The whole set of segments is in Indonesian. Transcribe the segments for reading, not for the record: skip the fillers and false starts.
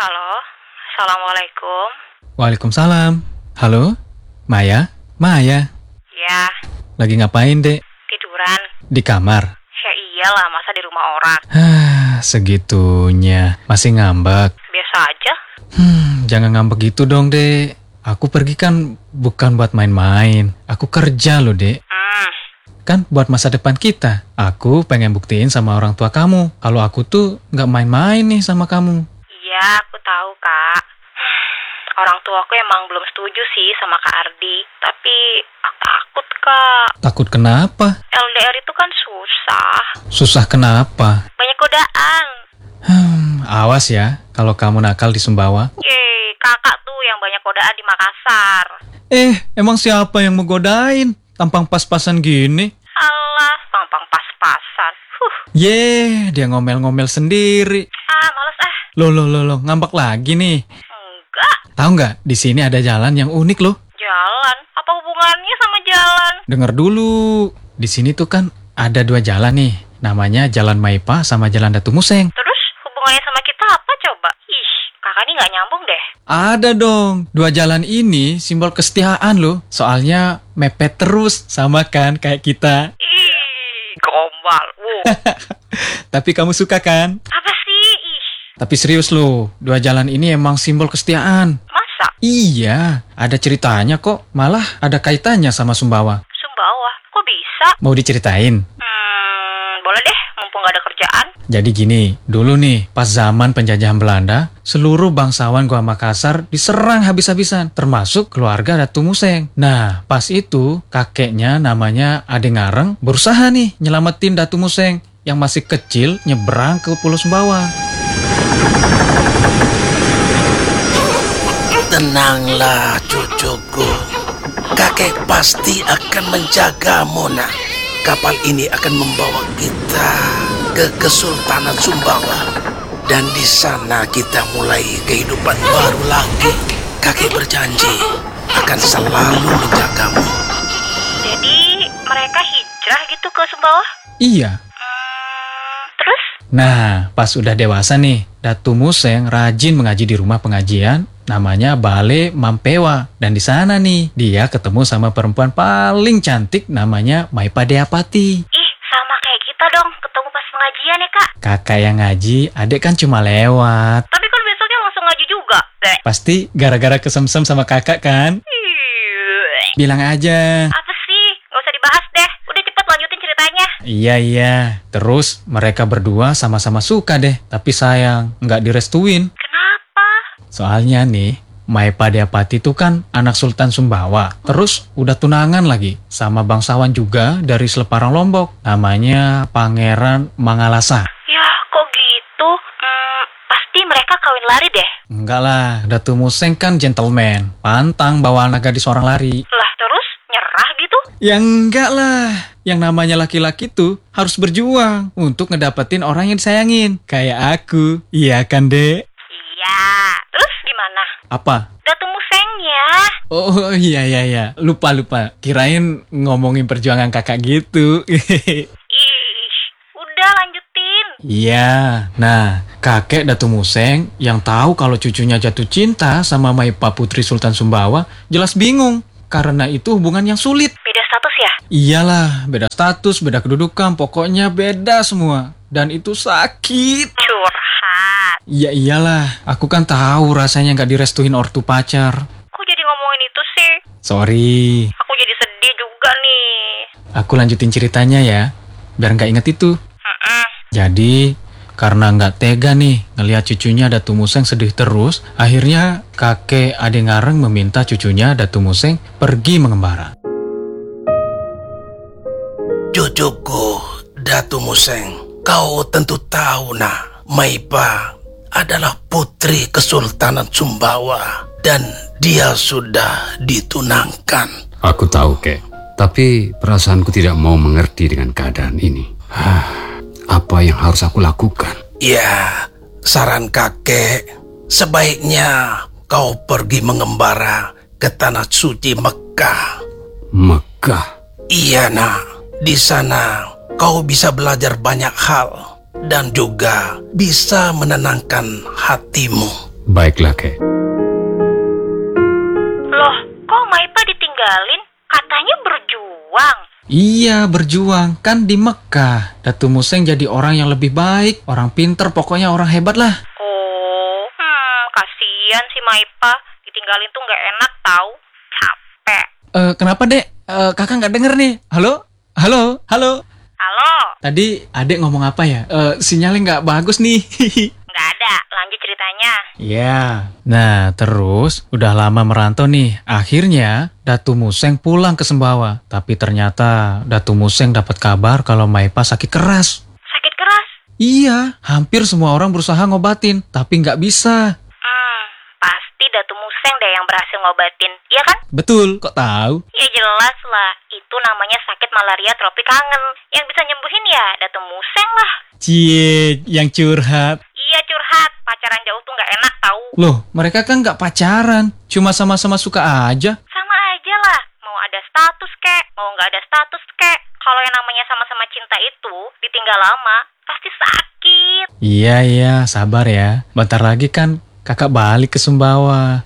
Halo, Assalamualaikum. Waalaikumsalam. Halo, Maya? Maya, Ya, lagi ngapain, Dek? tiduran. Di kamar? Ya iyalah, masa di rumah orang. Segitunya. Masih ngambek? Biasa aja. Jangan ngambek gitu dong, Dek. Aku pergi kan bukan buat main-main. Aku kerja loh, Dek. Kan buat masa depan kita. Aku pengen buktiin sama orang tua kamu kalau aku tuh nggak main-main nih sama kamu. Iya, aku tahu, Kak. Orang tuaku emang belum setuju sih sama Kak Ardi. Tapi aku takut, Kak. Takut kenapa? LDR itu kan susah. Susah kenapa? Banyak godaan. Awas ya kalau kamu nakal di Sumbawa. Yeay, kakak tuh yang banyak godaan di Makassar. Emang siapa yang mau godain? Tampang pas-pasan gini? Alah, tampang pas-pasan. Dia ngomel-ngomel sendiri. Males ah. Loh, ngambek lagi nih. Enggak. Tahu nggak, di sini ada jalan yang unik loh. Jalan? Apa hubungannya sama jalan? Dengar dulu. Di sini tuh kan ada 2 jalan nih. Namanya Jalan Maipa sama Jalan Datu Museng. Terus hubungannya sama kita apa coba? Kakak ini nggak nyambung deh. Ada dong. 2 jalan ini simbol kesetiaan loh. Soalnya mepet terus, sama kan kayak kita. Gombal. Tapi kamu suka kan? Apa sih? Tapi serius loh, 2 jalan ini emang simbol kesetiaan. Masa? Iya, ada ceritanya kok. Malah ada kaitannya sama Sumbawa. Sumbawa? Kok bisa? Mau diceritain? Boleh deh, mumpung nggak ada kerjaan. Jadi gini, dulu nih, pas zaman penjajahan Belanda, seluruh bangsawan Gua Makassar diserang habis-habisan, termasuk keluarga Datu Museng. Nah, pas itu, kakeknya namanya Ade Ngareng berusaha nih nyelamatin Datu Museng yang masih kecil nyebrang ke Pulau Sumbawa. Tenanglah cucuku, kakek pasti akan menjagamu nak. Kapal ini akan membawa kita ke Kesultanan Sumbawa. Dan di sana kita mulai kehidupan baru lagi. Kakek berjanji akan selalu menjagamu. Jadi mereka hijrah gitu ke Sumbawa? Iya. Terus? Nah, pas udah dewasa nih, Datu Museng rajin mengaji di rumah pengajian namanya Bale Mampewa. Dan di sana nih, dia ketemu sama perempuan paling cantik namanya Maipa Deapati. Sama kayak kita dong, ketemu pas pengajian ya, Kak? Kakak yang ngaji, adek kan cuma lewat. Tapi kan besoknya langsung ngaji juga. Pasti gara-gara kesemsem sama kakak kan? Bilang aja. Apa sih? Nggak usah dibahas deh. Udah cepet lanjutin ceritanya. Iya. Terus mereka berdua sama-sama suka deh. Tapi sayang, nggak direstuin. Kenapa? Soalnya nih, Maipa Deapati itu kan anak Sultan Sumbawa. Terus udah tunangan lagi sama bangsawan juga dari Seleparang Lombok. Namanya Pangeran Mangalasa. Ya, kok gitu? Pasti mereka kawin lari deh. Enggak lah, Datu Museng kan gentleman. Pantang bawa anak gadis orang lari. Lah, terus nyerah gitu? Ya enggak lah. Yang namanya laki-laki tuh harus berjuang untuk ngedapetin orang yang disayangin. Kayak aku. Iya kan, Dek? Iya. Terus gimana? Apa? Datu Musengnya. Oh iya. Lupa. Kirain ngomongin perjuangan kakak gitu. Udah lanjutin. Iya. Nah, kakek Datu Museng yang tahu kalau cucunya jatuh cinta sama Maipa Putri Sultan Sumbawa jelas bingung. Karena itu hubungan yang sulit. Beda status ya? Iyalah, beda status, beda kedudukan, pokoknya beda semua. Dan itu sakit. Curhat. Ya iyalah, aku kan tahu rasanya nggak direstuin ortu pacar. Kok jadi ngomongin itu sih? Sorry. Aku jadi sedih juga nih. Aku lanjutin ceritanya ya, biar nggak inget itu. Jadi, karena nggak tega nih ngelihat cucunya Datu Museng sedih terus, akhirnya kakek Ade Ngareng meminta cucunya Datu Museng pergi mengembara. Cucuku, Datu Museng, kau tentu tahu nah, Maipa adalah putri Kesultanan Sumbawa dan dia sudah ditunangkan. Aku tahu, Kek. Tapi perasaanku tidak mau mengerti dengan keadaan ini. Apa yang harus aku lakukan? Ya, saran kakek, sebaiknya kau pergi mengembara ke tanah suci Mekah. Mekah? Iya nak, di sana kau bisa belajar banyak hal dan juga bisa menenangkan hatimu. Baiklah, Kek. Loh, kok Maipa ditinggalin? Katanya berjuang. Iya, berjuang. Kan di Mekah. Datu Museng jadi orang yang lebih baik, orang pinter, pokoknya orang hebat lah. Oh, kasihan si Maipa. Ditinggalin tuh nggak enak tahu. Capek. Kenapa, Dek? Kakak nggak denger nih. Halo? Halo? Halo? Halo? Tadi adek ngomong apa ya? Sinyalnya nggak bagus nih. Nggak ada. Lanjut ceritanya. Ya. Nah, terus udah lama merantau nih. Akhirnya Datu Museng pulang ke Sumbawa. Tapi ternyata Datu Museng dapat kabar kalau Maipa sakit keras. Sakit keras? Iya, hampir semua orang berusaha ngobatin, tapi nggak bisa. Pasti Datu Museng deh yang berhasil ngobatin. Iya kan? Betul, kok tahu? Ya jelas lah. Itu namanya sakit malaria tropik kangen. Yang bisa nyembuhin ya Datu Museng lah. Cie, yang curhat. Iya curhat. Pacaran jauh tuh nggak enak tahu. Loh, mereka kan nggak pacaran, cuma sama-sama suka aja. Sama aja lah. Mau ada status kek, mau nggak ada status kek. Kalau yang namanya sama-sama cinta itu ditinggal lama, pasti sakit. Iya, sabar ya. Bentar lagi kan kakak balik ke Sumbawa.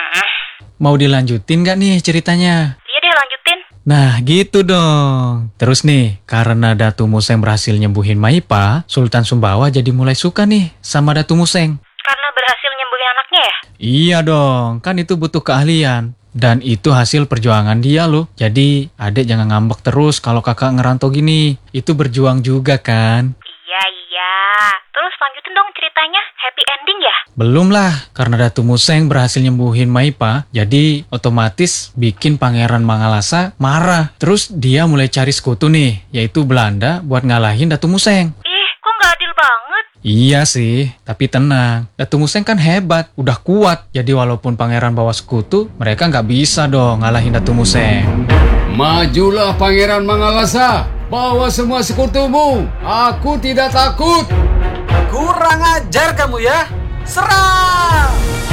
Mau dilanjutin nggak nih ceritanya? Iya deh lanjutin. Nah gitu dong. Terus nih, karena Datu Museng berhasil nyembuhin Maipa, Sultan Sumbawa jadi mulai suka nih sama Datu Museng. Karena berhasil nyembuhin anaknya ya? Iya dong, kan itu butuh keahlian. Dan itu hasil perjuangan dia loh. Jadi adek jangan ngambek terus kalau kakak ngerantau gini. Itu berjuang juga kan? Iya. Terus lanjutin dong ceritanya. Happy ending ya? Belum lah, karena Datu Museng berhasil nyembuhin Maipa, jadi otomatis bikin Pangeran Mangalasa marah. Terus dia mulai cari sekutu nih, yaitu Belanda buat ngalahin Datu Museng. Ih, kok nggak adil banget? Iya sih, tapi tenang. Datu Museng kan hebat, udah kuat. Jadi walaupun pangeran bawa sekutu, mereka nggak bisa dong ngalahin Datu Museng. Majulah Pangeran Mangalasa, bawa semua sekutumu. Aku tidak takut. Kurang ajar kamu ya. Serang!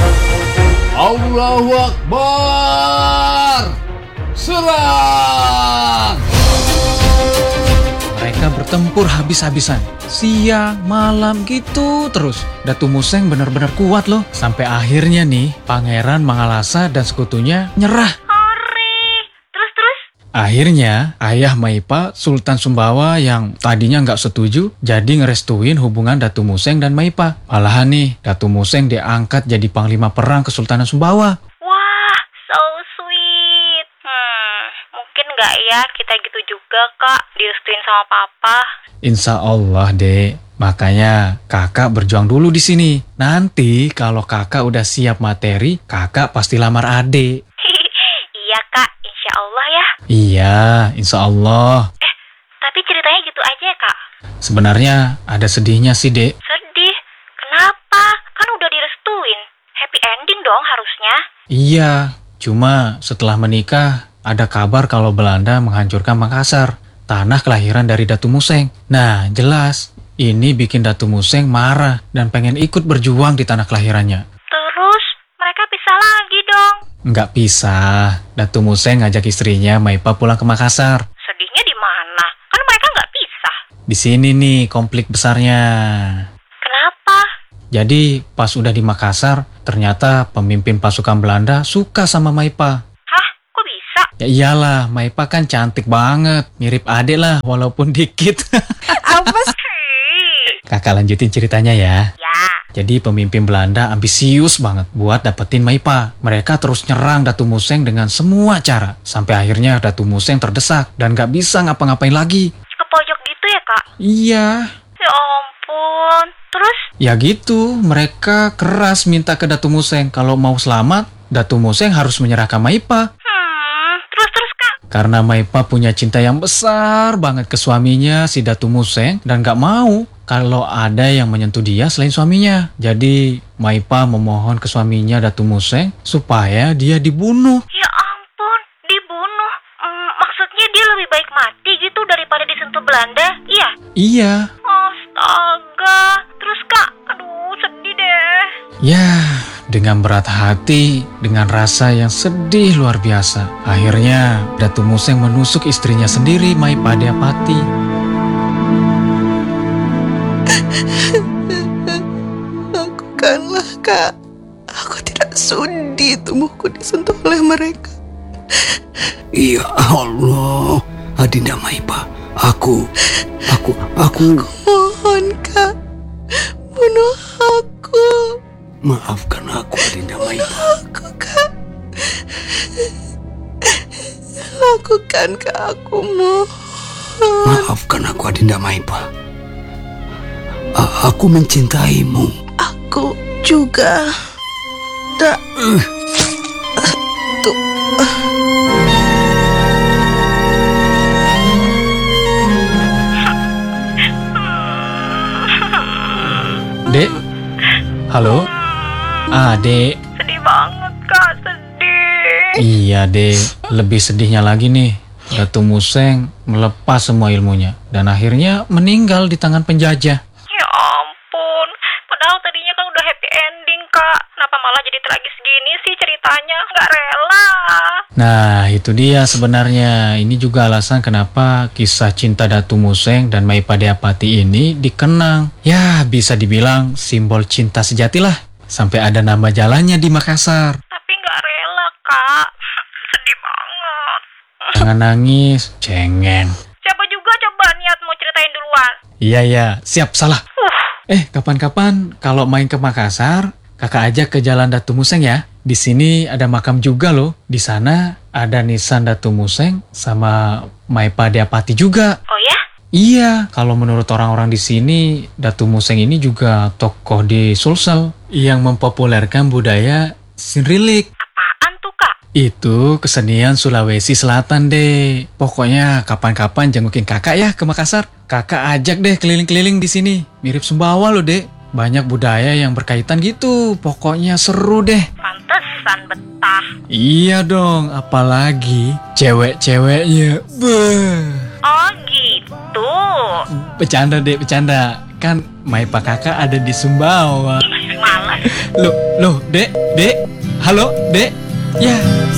Allahu Akbar. Serang! Mereka bertempur habis-habisan. Siang, malam gitu terus. Datu Museng benar-benar kuat loh. Sampai akhirnya nih, Pangeran Mangalasa dan sekutunya nyerah. Akhirnya, ayah Maipa, Sultan Sumbawa yang tadinya nggak setuju, jadi ngerestuin hubungan Datu Museng dan Maipa. Malahan nih, Datu Museng diangkat jadi panglima perang Kesultanan Sumbawa. Wah, so sweet. Mungkin nggak ya kita gitu juga, Kak, direstuin sama Papa. Insya Allah, Dek. Makanya kakak berjuang dulu di sini. Nanti kalau kakak udah siap materi, kakak pasti lamar adik. Iya, Kak. Insya Allah ya. Iya, insya Allah. Tapi ceritanya gitu aja ya, Kak? Sebenarnya ada sedihnya sih, Dek. Sedih? Kenapa? Kan udah direstuin. Happy ending dong harusnya. Iya, cuma setelah menikah ada kabar kalau Belanda menghancurkan Makassar, tanah kelahiran dari Datu Museng. Nah, jelas ini bikin Datu Museng marah dan pengen ikut berjuang di tanah kelahirannya. Terus mereka pisah lagi dong. Nggak pisah, Datu Museng ngajak istrinya Maipa pulang ke Makassar. Sedihnya di mana? Kan mereka nggak pisah. Di sini nih konflik besarnya. Kenapa? Jadi pas udah di Makassar, ternyata pemimpin pasukan Belanda suka sama Maipa. Hah? Kok bisa? Ya iyalah, Maipa kan cantik banget, mirip adek lah walaupun dikit. Apa sih? Kakak lanjutin ceritanya ya. Ya. Jadi pemimpin Belanda ambisius banget buat dapetin Maipa. Mereka terus nyerang Datu Museng dengan semua cara. Sampai akhirnya Datu Museng terdesak dan gak bisa ngapa-ngapain lagi. Ke pojok gitu ya, Kak? Iya. Ya ampun. Terus? Ya gitu, mereka keras minta ke Datu Museng kalau mau selamat, Datu Museng harus menyerahkan Maipa. Terus, Kak? Karena Maipa punya cinta yang besar banget ke suaminya si Datu Museng dan gak mau kalau ada yang menyentuh dia selain suaminya. Jadi Maipa memohon ke suaminya Datu Museng supaya dia dibunuh. Ya ampun, dibunuh. Maksudnya dia lebih baik mati gitu daripada disentuh Belanda, iya? Iya. Astaga. Terus, Kak, aduh sedih deh. Ya, dengan berat hati, dengan rasa yang sedih luar biasa, akhirnya Datu Museng menusuk istrinya sendiri, Maipa Deapati. Lakukanlah, Kak. Aku tidak sudi tubuhku disentuh oleh mereka. Ya Allah, Adinda Maipa, aku Mohon, Kak, bunuh aku. maafkan aku, Adinda Maipa. Aku, Kak. Lakukan ke aku, mohon. Maafkan aku, Adinda Maipa. Aku mencintaimu. Aku juga. Tak. Tuh. Dek? Halo? Dek. Sedih banget, Kak. Sedih. Iya, Dek. Lebih sedihnya lagi nih. Datu Museng melepas semua ilmunya dan akhirnya meninggal di tangan penjajah. Ya ampun. Padahal tadinya kan udah happy ending, Kak. Kenapa malah jadi tragis gini sih ceritanya? Nggak rela. Nah, itu dia sebenarnya. Ini juga alasan kenapa kisah cinta Datu Museng dan Maipadeapati ini dikenang. Ya, bisa dibilang simbol cinta sejati lah. Sampai ada nama jalannya di Makassar. Tapi nggak rela, Kak. Sedih banget. Jangan nangis, cengeng. Siapa juga coba niat mau ceritain duluan? Iya, siap, salah. Kapan-kapan kalau main ke Makassar, kakak ajak ke Jalan Datu Museng ya. Di sini ada makam juga loh. Di sana ada nisan Datu Museng sama Maipadeapati juga. Oh ya? Iya, kalau menurut orang-orang di sini, Datu Museng ini juga tokoh di Sulsel yang mempopulerkan budaya Sinrilik. Apaan tuh, Kak? Itu kesenian Sulawesi Selatan deh. Pokoknya kapan-kapan jengukin kakak ya ke Makassar. Kakak ajak deh keliling-keliling di sini. Mirip Sumbawa loh, Dek. Banyak budaya yang berkaitan gitu. Pokoknya seru deh. Pantesan betah. Iya dong, apalagi cewek-ceweknya. Beuh. Oh gitu. Bercanda, Dek, bercanda. Kan Maipa kakak ada di Sumbawa. Ih, malas. Loh, Dek. Halo, Dek. Ya.